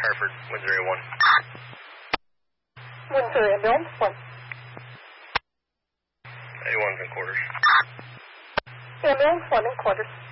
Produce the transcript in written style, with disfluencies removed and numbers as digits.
Hartford, Windsor A1. Windsor ambulance, what? A1's in quarters. Ambulance, 1 in quarters.